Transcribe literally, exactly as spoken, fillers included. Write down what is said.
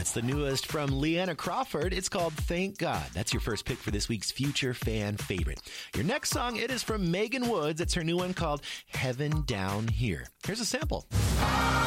That's the newest from Leanna Crawford. It's called Thank God. That's your first pick for this week's Future Fan Favorite. Your next song, it is from Megan Woods. It's her new one called Heaven Down Here. Here's a sample.